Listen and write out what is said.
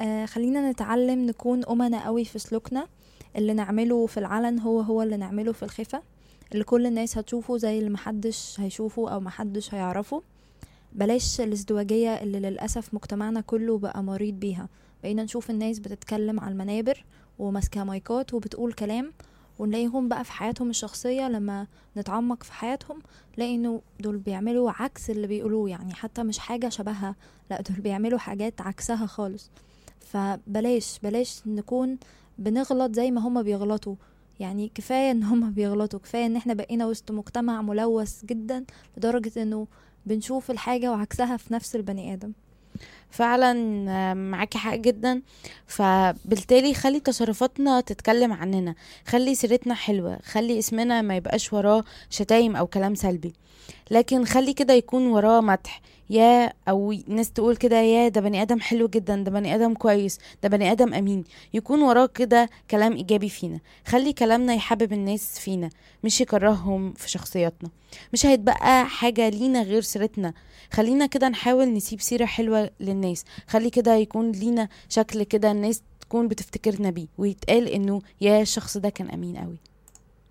خلينا نتعلم نكون أمنا قوي في سلوكنا. اللي نعمله في العلن هو اللي نعمله في الخفة، اللي كل الناس هتشوفه زي اللي محدش هيشوفه أو محدش هيعرفه. بلاش الازدواجية اللي للأسف مجتمعنا كله بقى مريض بيها. بقينا نشوف الناس بتتكلم على المنابر وماسكة مايكات وبتقول كلام، ونلاقيهم بقى في حياتهم الشخصية لما نتعمق في حياتهم نلاقي انه دول بيعملوا عكس اللي بيقولوه، يعني حتى مش حاجة شبهها، لا دول بيعملوا حاجات عكسها خالص. فبلاش نكون بنغلط زي ما هما بيغلطوا. يعني كفاية ان هما بيغلطوا، كفاية ان احنا بقينا وسط مجتمع ملوث جدا لدرجة انه بنشوف الحاجة وعكسها في نفس البني آدم. فعلا. معاكي حق جدا. فبالتالي خلي تصرفاتنا تتكلم عننا، خلي سيرتنا حلوة، خلي اسمنا ما يبقاش وراه شتايم او كلام سلبي، لكن خلي كده يكون وراه مدح. يا او ناس تقول كده، يا ده بني ادم حلو جدا، ده بني ادم كويس، ده بني ادم امين. يكون وراه كده كلام ايجابي فينا. خلي كلامنا يحبب الناس فينا، مش يكرههم في شخصياتنا. مش هيتبقى حاجة لينا غير سيرتنا. خلينا كده نحاول نسيب سيرة حلوة للناس. خلي كده يكون لينا شكل كده الناس تكون بتفتكرنا بيه، ويتقال انه يا الشخص ده كان امين قوي.